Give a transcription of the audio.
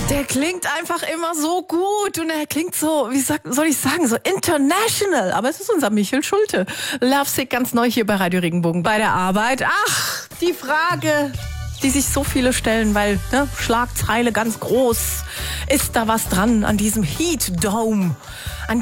Der klingt einfach immer so gut und er klingt so, soll ich sagen, so international. Aber es ist unser Michel Schulte. Lovesick ganz neu hier bei Radio Regenbogen bei der Arbeit. Ach, die Frage, die sich so viele stellen, weil Schlagzeile ganz groß. Ist da was dran an diesem Heat Dome?